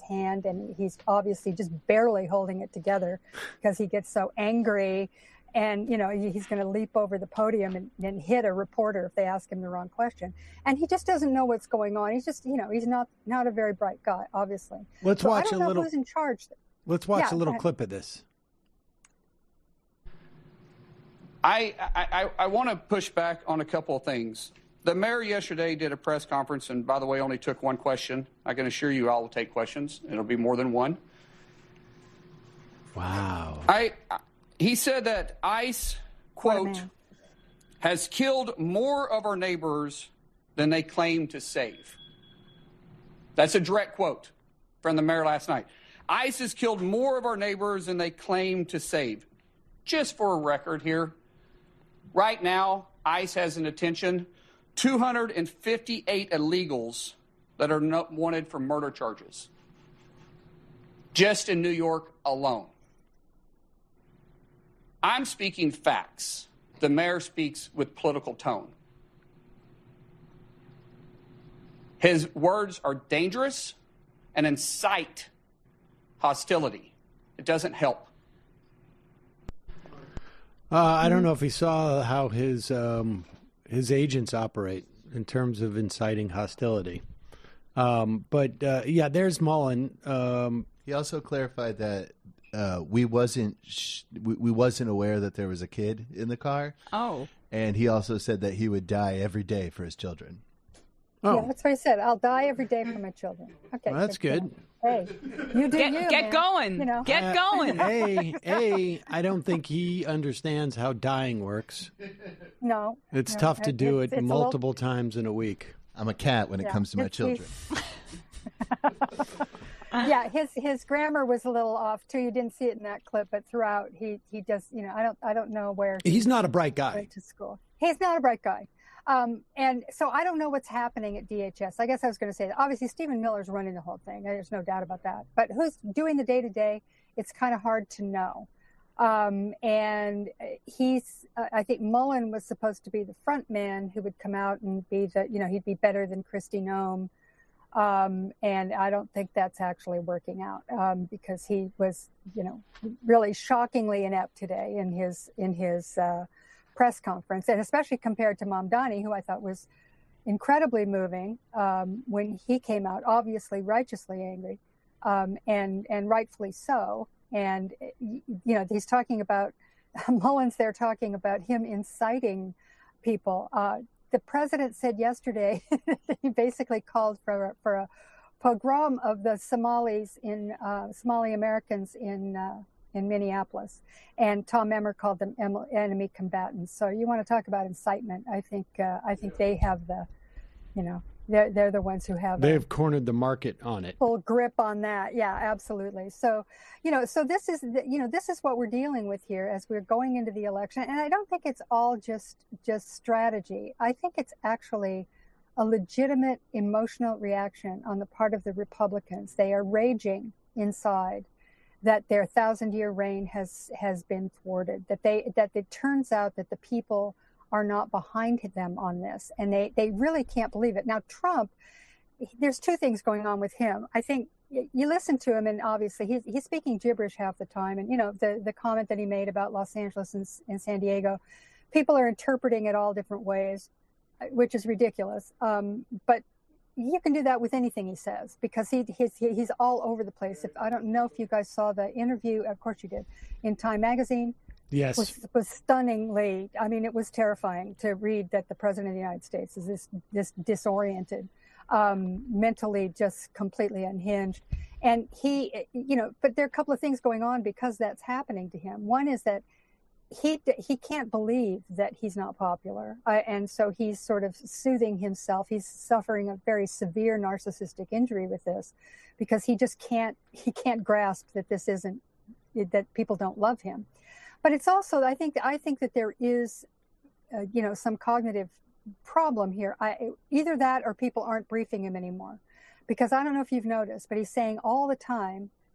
hand, and he's obviously just barely holding it together because he gets so angry. And, he's going to leap over the podium and hit a reporter if they ask him the wrong question. And he just doesn't know what's going on. He's just, he's not a very bright guy, obviously. Let's watch a little. Who's in charge. Let's watch a little clip of this. I want to push back on a couple of things. The mayor yesterday did a press conference, and by the way, only took one question. I can assure you I will take questions. It'll be more than one. Wow. He said that ICE, quote, has killed more of our neighbors than they claim to save. That's a direct quote from the mayor last night. ICE has killed more of our neighbors than they claim to save. Just for a record here, right now, ICE has in detention 258 illegals that are not wanted for murder charges, just in New York alone. I'm speaking facts. The mayor speaks with political tone. His words are dangerous and incite hostility. It doesn't help. I don't know if he saw how his agents operate in terms of inciting hostility. But there's Mullen. He also clarified that we wasn't aware that there was a kid in the car. Oh. And he also said that he would die every day for his children. Oh. Yeah, that's what he said. I'll die every day for my children. Okay. Well, that's good. Hey, you do get going. Get going. I don't think he understands how dying works. No. It's tough to do it multiple times in a week. I'm a cat when it comes to my children. Yeah, his grammar was a little off too. You didn't see it in that clip, but throughout he does. I don't know where he's not a bright guy. Went to school. He's not a bright guy, and so I don't know what's happening at DHS. I guess I was going to say that obviously Stephen Miller's running the whole thing. There's no doubt about that. But who's doing the day to day? It's kind of hard to know. And I think Mullen was supposed to be the front man who would come out and be he'd be better than Kristi Noem. And I don't think that's actually working out, because he was, really shockingly inept today in his press conference, and especially compared to Mamdani, who I thought was incredibly moving when he came out, obviously righteously angry, and rightfully so. And he's talking about Mullen's there talking about him inciting people. The president said yesterday he basically called for a pogrom of the Somalis Somali Americans in Minneapolis, and Tom Emmer called them enemy combatants. So you want to talk about incitement? I think they have the, they're the ones who have. They've cornered the market on it. Full grip on that. Yeah, absolutely. So, so this is what we're dealing with here as we're going into the election. And I don't think it's all just strategy. I think it's actually a legitimate emotional reaction on the part of the Republicans. They are raging inside that their 1,000-year reign has been thwarted, that it turns out that the people are not behind them on this, and they really can't believe it. Now, Trump, there's two things going on with him. I think you listen to him, and obviously he's speaking gibberish half the time. And the comment that he made about Los Angeles and San Diego, people are interpreting it all different ways, which is ridiculous. But you can do that with anything he says, because he's all over the place. I don't know if you guys saw the interview, of course you did, in Time Magazine. Yes. Was stunningly, I mean, it was terrifying to read that the president of the United States is this disoriented, mentally just completely unhinged. And he, but there are a couple of things going on because that's happening to him. One is that he can't believe that he's not popular. And so he's sort of soothing himself. He's suffering a very severe narcissistic injury with this, because he can't grasp that that people don't love him. But it's also, I think that there is, some cognitive problem here. Either that or people aren't briefing him anymore, because I don't know if you've noticed, but he's saying all the time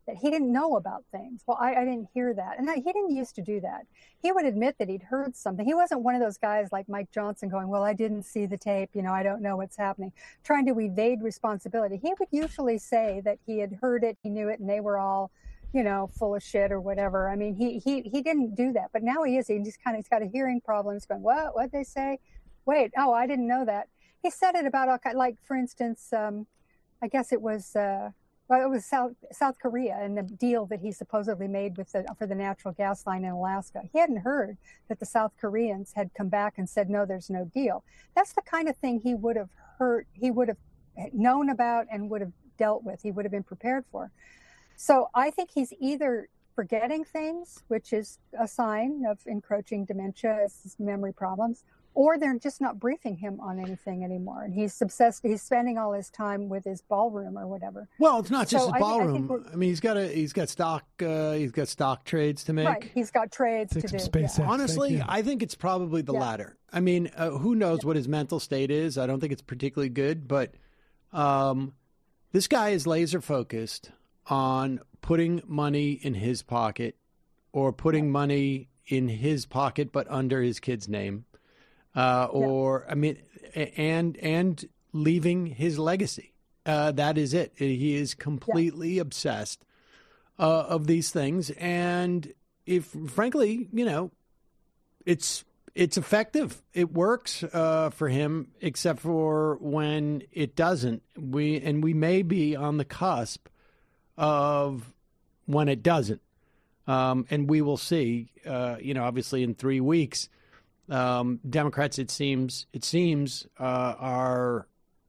that he didn't know about things. Well, I didn't hear that. And he didn't used to do that. He would admit that he'd heard something. He wasn't one of those guys like Mike Johnson going, well, I didn't see the tape. I don't know what's happening, trying to evade responsibility. He would usually say that he had heard it, he knew it, and they were all, full of shit or whatever. I mean, he didn't do that, but now he is. He's got a hearing problem. He's going, what'd they say? Wait, I didn't know that. He said it about all kinds, like, for instance, I guess it was, it was South Korea and the deal that he supposedly made for the natural gas line in Alaska. He hadn't heard that the South Koreans had come back and said, no, there's no deal. That's the kind of thing he would have heard, he would have known about and would have dealt with. He would have been prepared for. So I think he's either forgetting things, which is a sign of encroaching dementia, memory problems, or they're just not briefing him on anything anymore. And he's obsessed. He's spending all his time with his ballroom or whatever. Well, it's not just his ballroom. I mean, he's got stock trades to make. Right. He's got trades to do. SpaceX, honestly, I think it's probably the latter. I mean, who knows what his mental state is? I don't think it's particularly good, but this guy is laser focused on putting money in his pocket, or putting money in his pocket but under his kid's name. I mean, and leaving his legacy. That is it. He is completely obsessed of these things. And frankly, it's effective. It works for him, except for when it doesn't. We may be on the cusp of when it doesn't. And we will see, obviously in 3 weeks. Democrats, it seems, are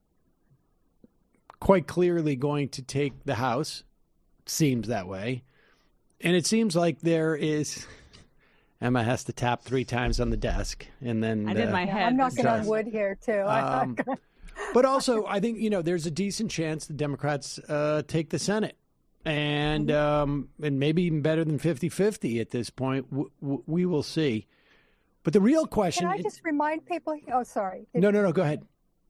quite clearly going to take the House. Seems that way. And it seems like there is... Emma has to tap 3 times on the desk, and then... I did my head. I'm knocking on wood here, too. But also, I think, there's a decent chance the Democrats take the Senate. And maybe even better than 50-50 at this point. We will see. But the real question... Can I just remind people... Oh, sorry. No, go ahead.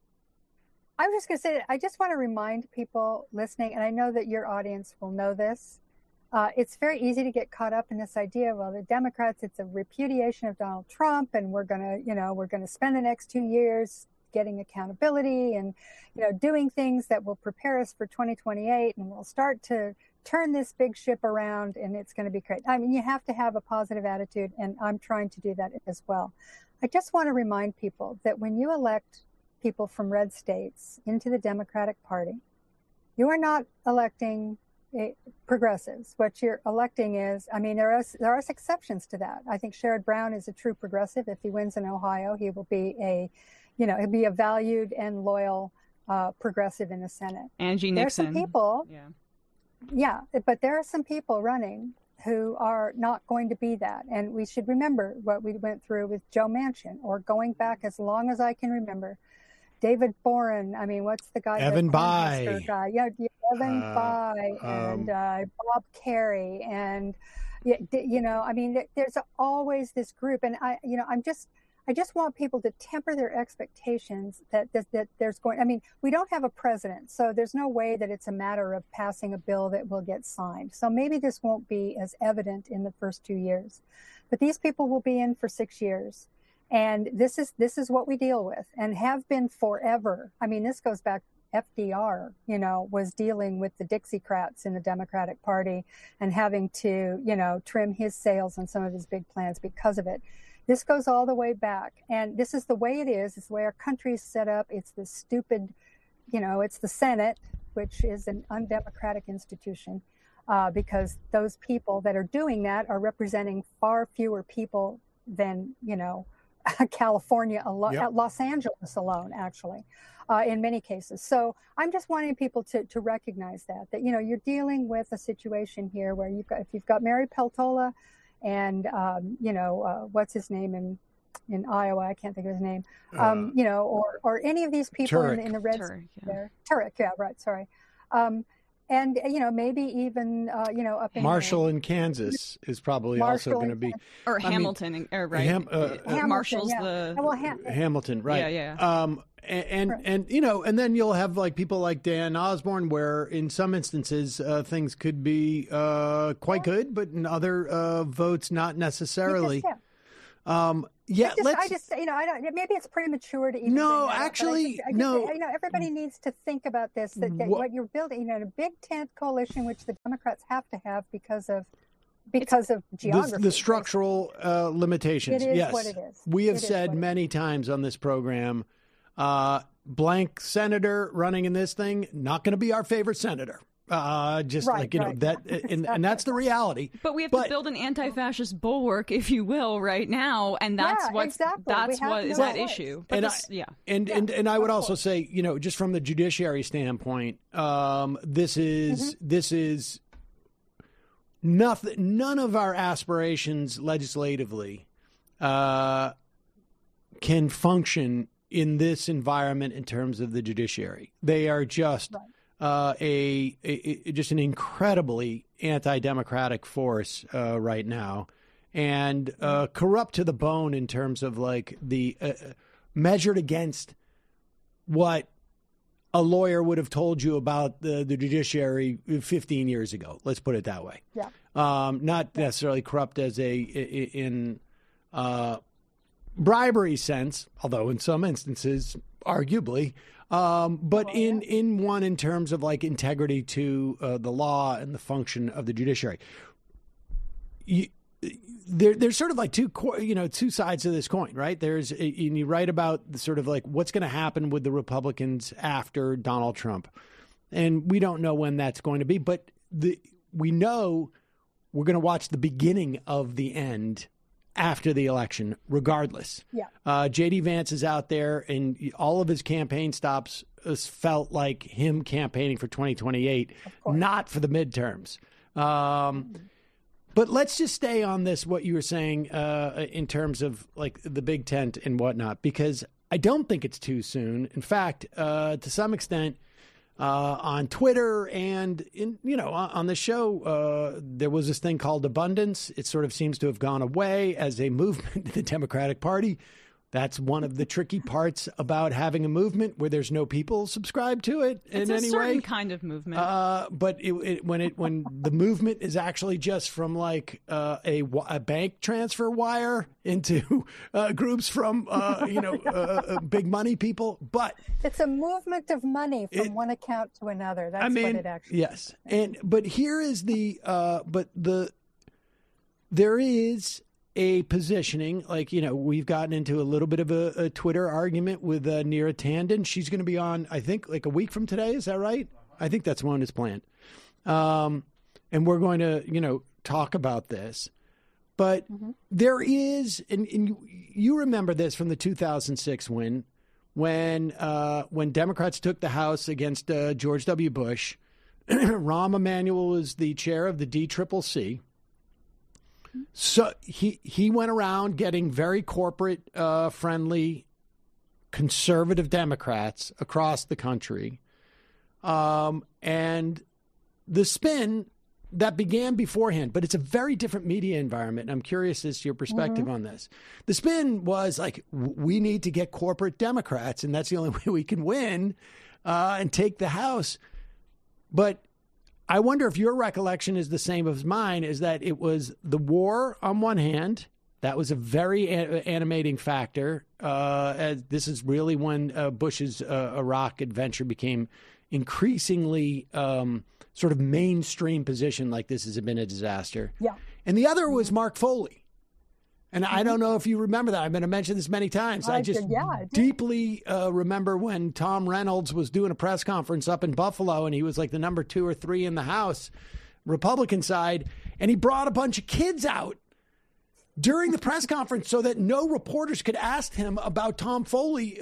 I was just going to say, I just want to remind people listening, and I know that your audience will know this. It's very easy to get caught up in this idea, well, the Democrats, it's a repudiation of Donald Trump, and we're going to spend the next 2 years getting accountability and, doing things that will prepare us for 2028, and we'll start to turn this big ship around, and it's going to be great. I mean, you have to have a positive attitude, and I'm trying to do that as well. I just want to remind people that when you elect people from red states into the Democratic Party, you are not electing progressives. What you're electing is, I mean, there are exceptions to that. I think Sherrod Brown is a true progressive. If he wins in Ohio, he will be he'll be a valued and loyal progressive in the Senate. Angie Nixon. There are some people... Yeah, but there are some people running who are not going to be that. And we should remember what we went through with Joe Manchin, or going back as long as I can remember, David Boren. I mean, what's the guy? Evan Bayh. Yeah, Evan Bayh and Bob Kerrey. And, I mean, there's always this group. And I just want people to temper their expectations that there's going... I mean, we don't have a president, so there's no way that it's a matter of passing a bill that will get signed. So maybe this won't be as evident in the first 2 years. But these people will be in for 6 years. And this is what we deal with, and have been forever. I mean, this goes back... FDR, was dealing with the Dixiecrats in the Democratic Party and having to, trim his sails on some of his big plans because of it. This goes all the way back, and this is the way it is. It's the way our country is set up. It's the stupid, it's the Senate, which is an undemocratic institution, because those people that are doing that are representing far fewer people than, California alone, Yep. Los Angeles alone, actually, in many cases. So I'm just wanting people to recognize that you're dealing with a situation here where if you've got Mary Peltola and, what's his name in Iowa, I can't think of his name, or any of these people Turek. in the red Turek, there. Turek, yeah, right, sorry. And, maybe even, up in Marshall in Kansas is probably also going to be. Or Hamilton, right? Hamilton, Marshall's Hamilton, right. Yeah. And then you'll have like people like Dan Osborne, where in some instances things could be quite good, but in other votes not necessarily. I just, I don't. Maybe it's premature to even. No, bring that actually, up, no. Everybody needs to think about this. That what you're building, a big tent coalition, which the Democrats have to have because of geography, the structural limitations. It is yes, what it is. We have said many times on this program, blank senator running in this thing, not going to be our favorite senator. And that's the reality. But we have to build an anti-fascist bulwark, if you will, right now, and that's what is that issue. But and I would also say, just from the judiciary standpoint, this is nothing. None of our aspirations legislatively can function in this environment in terms of the judiciary. They are just. Just an incredibly anti-democratic force right now, and corrupt to the bone in terms of like the measured against what a lawyer would have told you about the judiciary 15 years ago. Let's put it that way. Yeah. Not necessarily corrupt as in bribery sense, although in some instances, arguably. In one in terms of like integrity to the law and the function of the judiciary. There's sort of like two sides of this coin, right? And you write about the sort of like what's going to happen with the Republicans after Donald Trump. And we don't know when that's going to be, but we know we're going to watch the beginning of the end after the election, regardless. Yeah. J.D. Vance is out there, and all of his campaign stops felt like him campaigning for 2028, not for the midterms. But let's just stay on this, what you were saying in terms of like the big tent and whatnot, because I don't think it's too soon. In fact, to some extent, on Twitter and on the show, there was this thing called abundance. It sort of seems to have gone away as a movement in the Democratic Party. That's one of the tricky parts about having a movement where there's no people subscribed to it in any way. It's a certain kind of movement. But when the movement is actually just from like a bank transfer wire into groups from big money people, but it's a movement of money from one account to another. That's what it actually is. Yes, but here is there is a positioning, like, we've gotten into a little bit of a Twitter argument with Neera Tanden. She's going to be on, I think, like a week from today. Is that right? I think that's when it's planned. And we're going to, talk about this. But there is, and you remember this from the 2006 win, when Democrats took the House against George W. Bush. Rahm Emanuel was the chair of the DCCC. So he went around getting very corporate friendly conservative Democrats across the country. And the spin that began beforehand, but it's a very different media environment. And I'm curious as to your perspective on this. The spin was like, we need to get corporate Democrats, and that's the only way we can win and take the House. But I wonder if your recollection is the same as mine, is that it was the war on one hand. That was a very animating factor. As this is really when Bush's Iraq adventure became increasingly sort of mainstream position, like this has been a disaster. Yeah. And the other was Mark Foley. And I don't know if you remember that. I'm going to mention this many times. I deeply remember when Tom Reynolds was doing a press conference up in Buffalo, and he was like the number 2 or 3 in the House, Republican side, and he brought a bunch of kids out during the press conference so that no reporters could ask him about Mark Foley,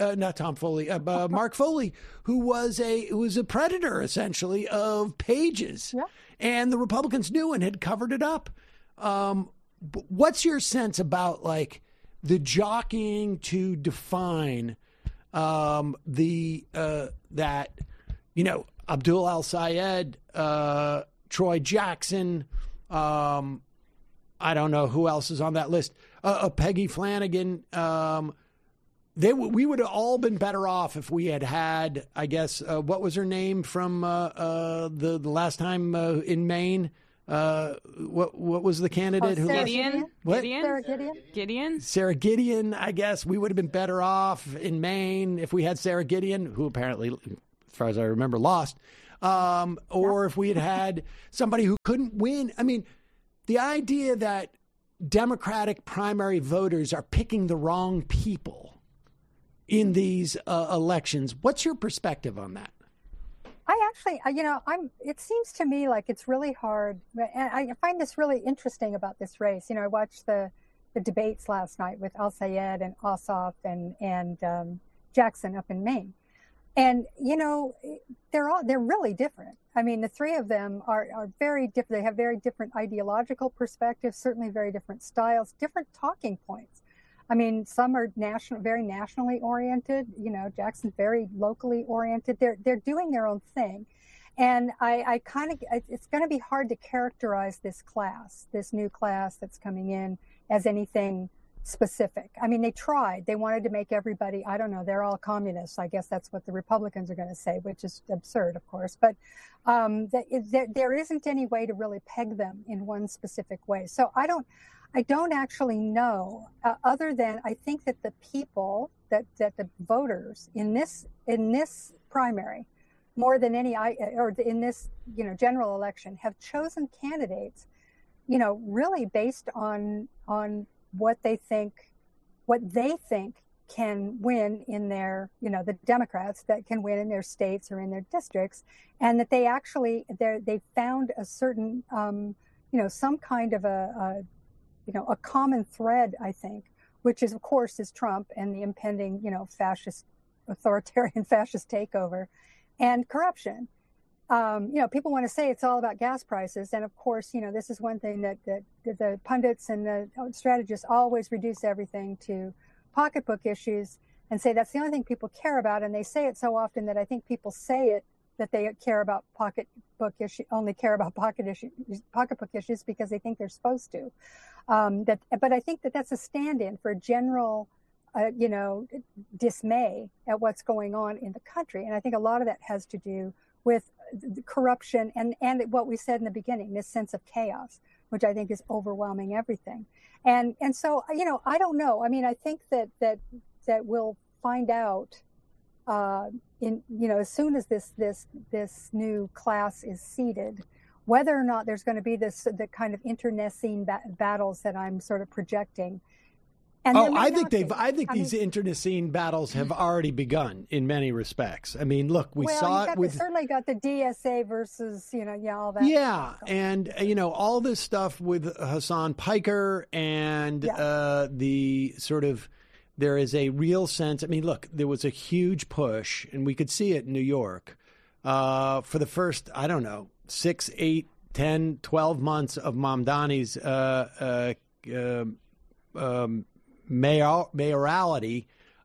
who was a predator essentially of pages, and the Republicans knew and had covered it up. What's your sense about like the jockeying to define that Abdul El-Sayed, Troy Jackson. I don't know who else is on that list. Peggy Flanagan. We would have all been better off if we had, I guess, what was her name from the last time in Maine? What was the candidate? Gideon? What? Gideon? Sarah Gideon, I guess. We would have been better off in Maine if we had Sarah Gideon, who apparently, as far as I remember, lost. Or if we had somebody who couldn't win. I mean, the idea that Democratic primary voters are picking the wrong people in these elections. What's your perspective on that? I actually, it seems to me like it's really hard. And I find this really interesting about this race. I watched the debates last night with El-Sayed and Ossoff and Jackson up in Maine. And, they're really different. I mean, the three of them are very different. They have very different ideological perspectives, certainly very different styles, different talking points. I mean, some are very nationally oriented. Jackson's very locally oriented. They're doing their own thing. And it's going to be hard to characterize this new class that's coming in as anything specific. I mean, they tried. They wanted to make everybody, I don't know, they're all communists. I guess that's what the Republicans are going to say, which is absurd, of course. But there isn't any way to really peg them in one specific way. So I don't actually know, other than I think that the people, that the voters in this primary, more than any, or in this general election, have chosen candidates, really based on what they think can win in their, the Democrats that can win in their states or in their districts, and that they found a certain, some kind of a common thread, I think, which is, of course, is Trump and the impending, authoritarian fascist takeover and corruption. People want to say it's all about gas prices. And of course, this is one thing that the pundits and the strategists always reduce everything to pocketbook issues and say that's the only thing people care about. And they say it so often that I think people say it, that they care about pocketbook issues because they think they're supposed to. But I think that's a stand-in for general, dismay at what's going on in the country. And I think a lot of that has to do with corruption and what we said in the beginning, this sense of chaos, which I think is overwhelming everything. And so, I don't know. I mean, I think that we'll find out as soon as this new class is seated, whether or not there's going to be the kind of internecine battles that I'm sort of projecting. And I think these internecine battles have already begun in many respects. I mean, look, we saw it certainly got the DSA versus, all that. Yeah. And, all this stuff with Hassan Piker and the sort of, there is a real sense. I mean, look, there was a huge push, and we could see it in New York for the first, 6, 8, 10, 12 months of Mamdani's mayoralty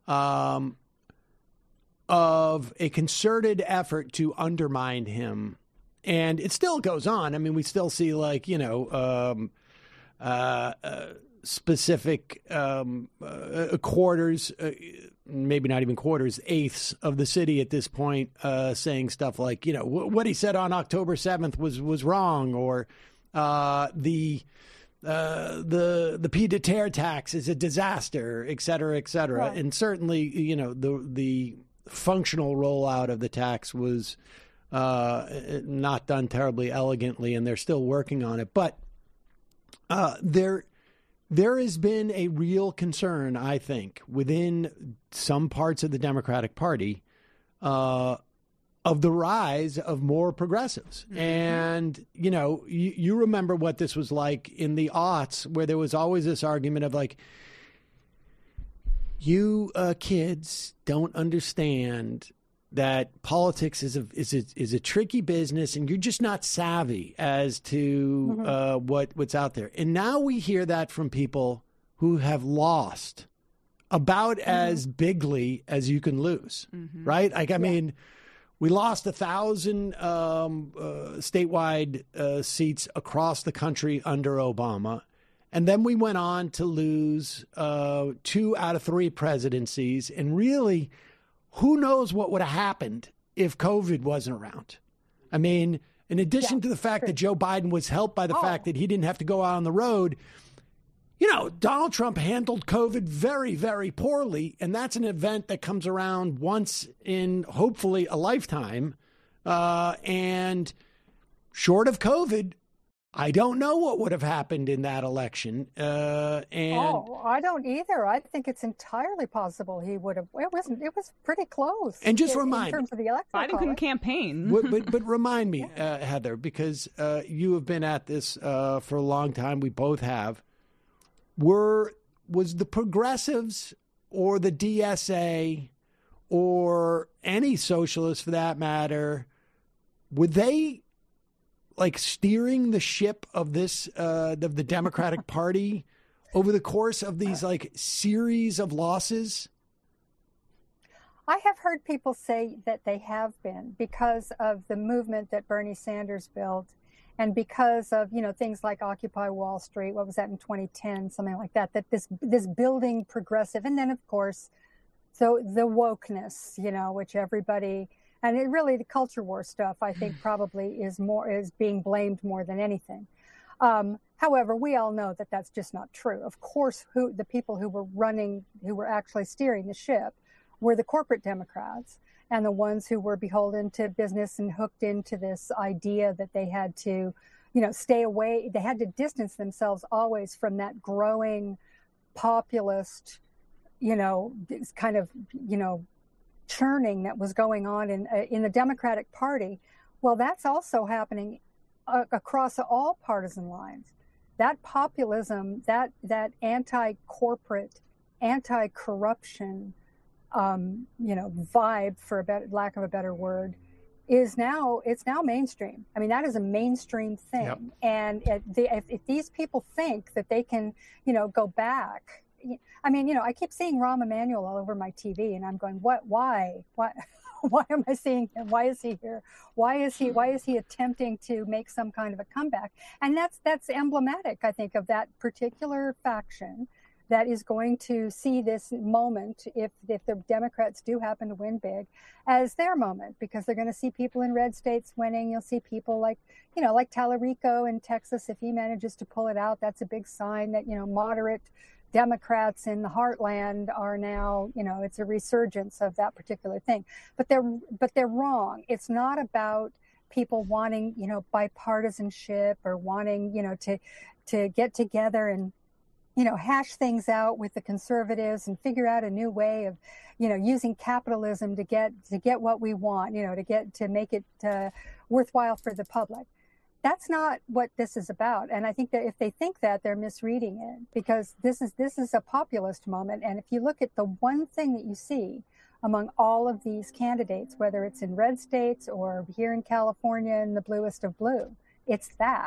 of a concerted effort to undermine him. And it still goes on. I mean, we still see specific quarters, maybe not even quarters, eighths of the city at this point saying stuff like, what he said on October 7th was wrong, or the pied-à-terre tax is a disaster, et cetera, et cetera. Right. And certainly, the functional rollout of the tax was not done terribly elegantly, and they're still working on it. But there has been a real concern, I think, within some parts of the Democratic Party of the rise of more progressives. Mm-hmm. And, you remember what this was like in the aughts, where there was always this argument of like, you kids don't understand that politics is a tricky business, and you're just not savvy as to what's out there. And now we hear that from people who have lost about as bigly as you can lose, right? Like, I mean, We lost 1,000 statewide seats across the country under Obama. And then we went on to lose 2 out of 3 presidencies. And really, who knows what would have happened if COVID wasn't around? I mean, in addition to the fact that Joe Biden was helped by the fact that he didn't have to go out on the road, you know, Donald Trump handled COVID very, very poorly. And that's an event that comes around once in hopefully a lifetime. And short of COVID, I don't know what would have happened in that election. I don't either. I think it's entirely possible he would have. It was pretty close. And just remind in terms of the electoral Biden couldn't campaign. but remind me, Heather, because you have been at this for a long time. We both have. Was the progressives or the DSA or any socialist for that matter, would they like steering the ship of this of the Democratic Party over the course of these like series of losses? I have heard people say that they have been because of the movement that Bernie Sanders built, and because of, you know, things like Occupy Wall Street. What was that in 2010? Something like that. That this building progressive, and then of course, so the wokeness, you know, which everybody. And it really, the culture war stuff, I think, probably is being blamed more than anything. However, we all know that that's just not true. Of course, the people who were actually steering the ship were the corporate Democrats and the ones who were beholden to business and hooked into this idea that they had to, you know, stay away. They had to distance themselves always from that growing populist, you know, kind of, you know, churning that was going on in the Democratic Party. Well, that's also happening across all partisan lines. That populism, that anti-corporate, anti-corruption, you know, vibe, for lack of a better word, it's now mainstream. I mean, that is a mainstream thing. Yep. And if these people think that they can, you know, go back. I mean, you know, I keep seeing Rahm Emanuel all over my TV, and I'm going, why am I seeing him? Why is he here? Why is he attempting to make some kind of a comeback? And that's emblematic, I think, of that particular faction that is going to see this moment, if the Democrats do happen to win big, as their moment, because they're going to see people in red states winning. You'll see people like, you know, like Tallarico in Texas, if he manages to pull it out, that's a big sign that, you know, moderate Democrats in the heartland are now, you know, it's a resurgence of that particular thing. But they're wrong. It's not about people wanting, you know, bipartisanship or wanting, you know, to get together and, you know, hash things out with the conservatives and figure out a new way of, you know, using capitalism to get what we want, you know, to make it worthwhile for the public. That's not what this is about. And I think that if they think that, they're misreading it, because this is a populist moment. And if you look at the one thing that you see among all of these candidates, whether it's in red states or here in California in the bluest of blue, it's that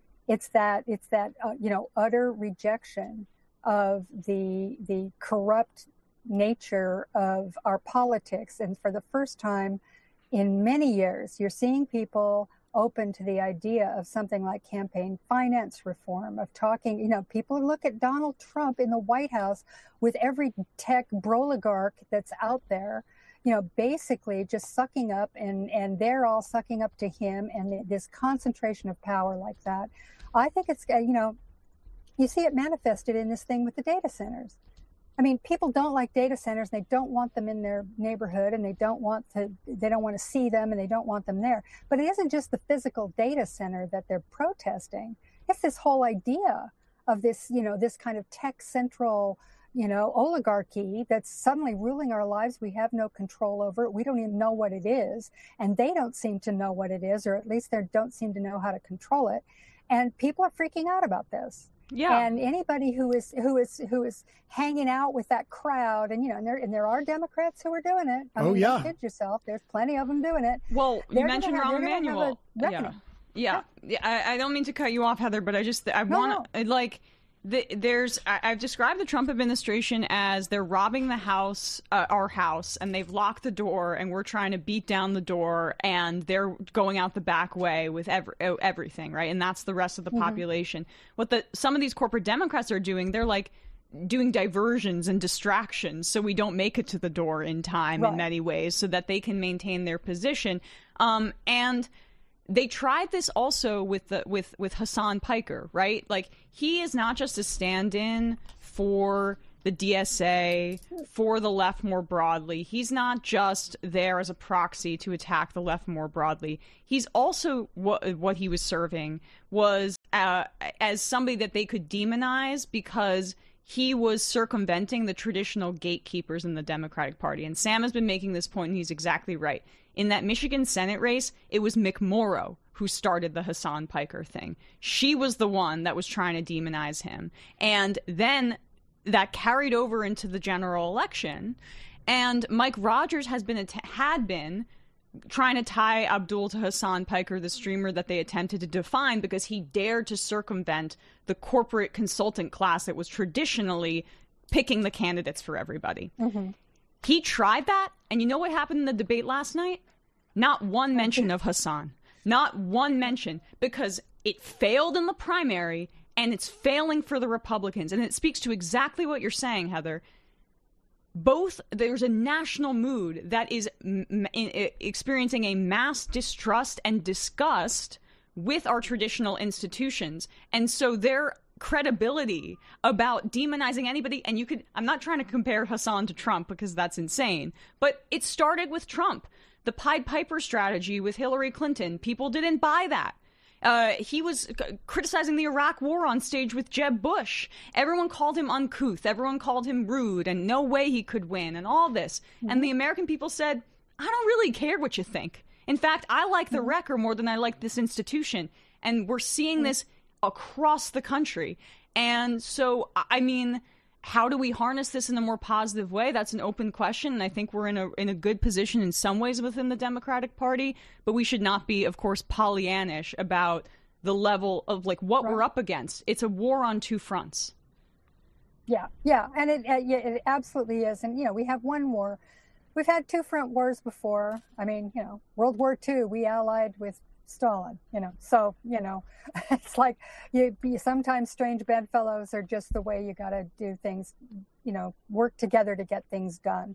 you know, utter rejection of the corrupt nature of our politics. And for the first time in many years, you're seeing people open to the idea of something like campaign finance reform, of talking, you know, people look at Donald Trump in the White House with every tech broligarch that's out there, you know, basically just sucking up, and they're all sucking up to him, and this concentration of power like that. I think it's, you know, you see it manifested in this thing with the data centers. I mean, people don't like data centers. They don't want them in their neighborhood, and they don't want to see them, and they don't want them there. But it isn't just the physical data center that they're protesting. It's this whole idea of this, you know, this kind of tech central, you know, oligarchy that's suddenly ruling our lives. We have no control over it. We don't even know what it is, and they don't seem to know what it is, or at least they don't seem to know how to control it. And people are freaking out about this. Yeah. And anybody who is hanging out with that crowd, and, you know, and there are Democrats who are doing it. I mean, don't kid yourself. There's plenty of them doing it. Well, you mentioned Rahm Emanuel. Yeah. I don't mean to cut you off, Heather, but I want like, I've described the Trump administration as they're robbing the house, our house, and they've locked the door, and we're trying to beat down the door, and they're going out the back way with everything, right? And that's the rest of the population. What some of these corporate Democrats are doing, they're like doing diversions and distractions so we don't make it to the door in time in many ways, so that they can maintain their position. And they tried this also with Hasan Piker, right? Like, he is not just a stand-in for the DSA, for the left more broadly. He's not just there as a proxy to attack the left more broadly. He's also what he was serving was as somebody that they could demonize because he was circumventing the traditional gatekeepers in the Democratic Party. And Sam has been making this point, and he's exactly right. In that Michigan Senate race, it was McMorrow who started the Hasan Piker thing. She was the one that was trying to demonize him. And then that carried over into the general election. And Mike Rogers had been trying to tie Abdul to Hasan Piker, the streamer that they attempted to define, because he dared to circumvent the corporate consultant class that was traditionally picking the candidates for everybody. He tried that, and you know what happened in the debate last night? Not one mention of Hasan. Not one mention, because it failed in the primary, and it's failing for the Republicans. And it speaks to exactly what you're saying, Heather. There's a national mood that is experiencing a mass distrust and disgust with our traditional institutions. And so their credibility about demonizing anybody, and I'm not trying to compare Hasan to Trump because that's insane, but it started with Trump. The Pied Piper strategy with Hillary Clinton, people didn't buy that. He was criticizing the Iraq war on stage with Jeb Bush. Everyone called him uncouth. Everyone called him rude, and no way he could win, and all this. And the American people said, I don't really care what you think. In fact, I like the wrecker more than I like this institution. And we're seeing this across the country. And so, I mean, how do we harness this in a more positive way? That's an open question, and I think we're in a good position in some ways within the Democratic Party, but we should not be, of course, Pollyannish about the level of like what we're up against. It's a war on two fronts. Yeah, and it absolutely is. And we have one war. We've had two front wars before. I mean, World War II, we allied with Stalin, so, it's like sometimes strange bedfellows are just the way you got to do things, work together to get things done.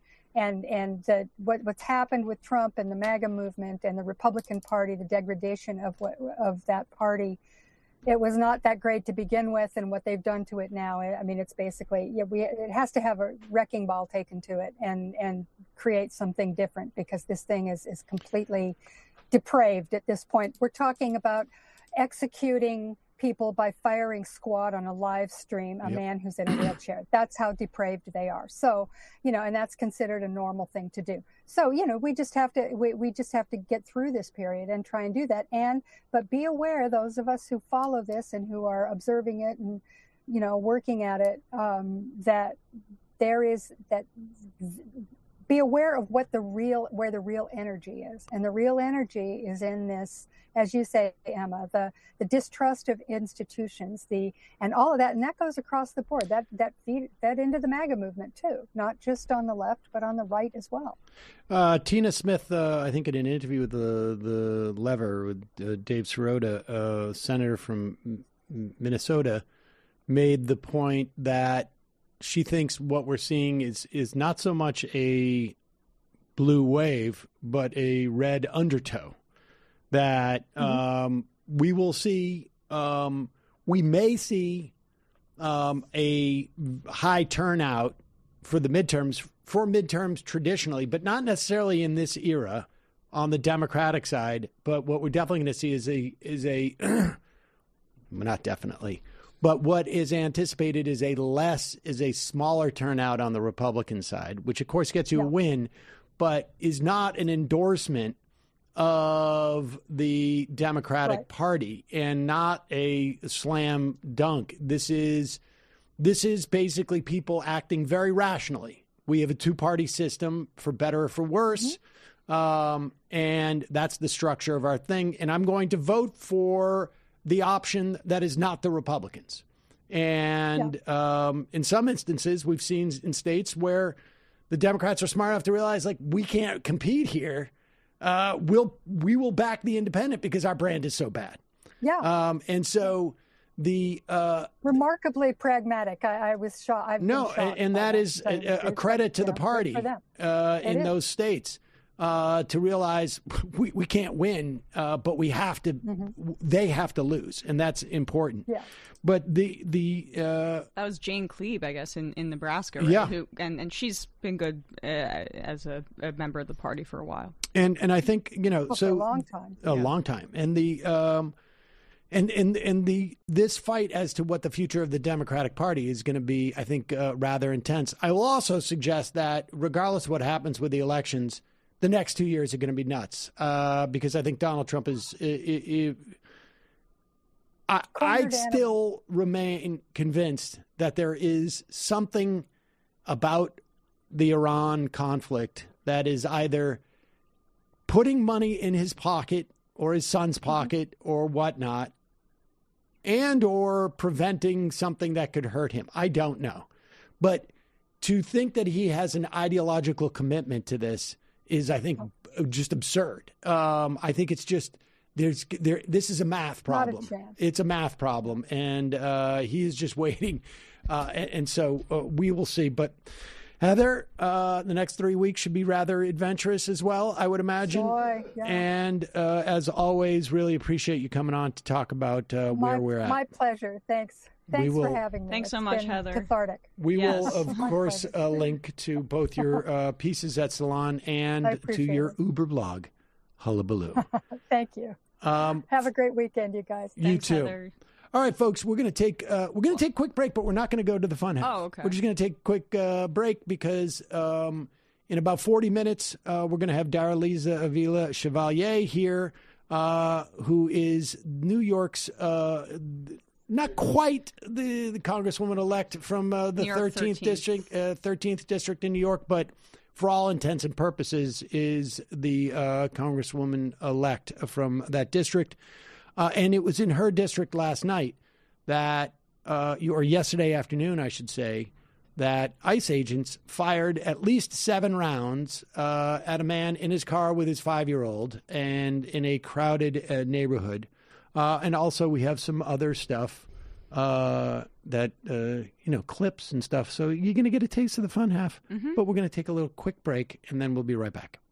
And what's happened with Trump and the MAGA movement and the Republican Party, the degradation of that party, it was not that great to begin with, and what they've done to it now, I mean, it's basically, it has to have a wrecking ball taken to it and create something different, because this thing is completely depraved at this point. We're talking about executing people by firing squad on a live stream, a man who's in a wheelchair. That's how depraved they are. So, and that's considered a normal thing to do. So, we just have to get through this period and try and do that. But be aware, those of us who follow this and who are observing it and, working at it, that there is that. Be aware of where the real energy is. And the real energy is in this, as you say, Emma, the distrust of institutions, and all of that. And that goes across the board. That fed into the MAGA movement too, not just on the left, but on the right as well. Tina Smith, I think in an interview with the Lever with Dave Sirota, senator from Minnesota, made the point that she thinks what we're seeing is not so much a blue wave, but a red undertow. That we will see, we may see a high turnout for the midterms traditionally, but not necessarily in this era on the Democratic side. But what we're definitely going to see is a not definitely. But what is anticipated is a smaller turnout on the Republican side, which of course gets you a win, but is not an endorsement of the Democratic Party and not a slam dunk. This is basically people acting very rationally. We have a two-party system, for better or for worse, and that's the structure of our thing. And I'm going to vote for the option that is not the Republicans. And in some instances, we've seen in states where the Democrats are smart enough to realize, like, we can't compete here. We will back the independent because our brand is so bad. Yeah. And so the remarkably pragmatic. I was shocked. And that is a credit to the party in those states to realize we can't win, but we have to. They have to lose, and that's important. Yeah. But the that was Jane Kleeb, I guess, in Nebraska, right? Yeah. And she's been good as a member of the party for a while. And I think for a long time. A long time, and the. And this fight as to what the future of the Democratic Party is going to be, I think, rather intense. I will also suggest that regardless of what happens with the elections, the next 2 years are going to be nuts because I think Donald Trump is. I still remain convinced that there is something about the Iran conflict that is either putting money in his pocket or his son's pocket or whatnot, and or preventing something that could hurt him. I don't know. But to think that he has an ideological commitment to this is, I think, just absurd. I think it's just, this is a math problem. Not a chance. It's a math problem, and he is just waiting. And so we will see. But Heather, the next 3 weeks should be rather adventurous as well, I would imagine. Joy, yeah. And as always, really appreciate you coming on to talk about where we're at. My pleasure. Thanks for having me. Thanks so It's much, been Heather. Cathartic. We will, of My course, pleasure. link to both your pieces at Salon and to your Uber blog, Hullabaloo. Thank you. Have a great weekend, you guys. You too. Heather. All right, folks, we're going to take a quick break, but we're not going to go to the fun house. Oh, okay. We're just going to take a quick break because in about 40 minutes, we're going to have Daraliza Avila Chevalier here, who is New York's not quite the congresswoman-elect from the 13th district, 13th district in New York, but for all intents and purposes is the congresswoman-elect from that district. And it was in her district last night that, or yesterday afternoon, I should say, that ICE agents fired at least 7 rounds at a man in his car with his 5-year-old and in a crowded neighborhood. And also we have some other stuff that, clips and stuff. So you're going to get a taste of the fun half, but we're going to take a little quick break and then we'll be right back.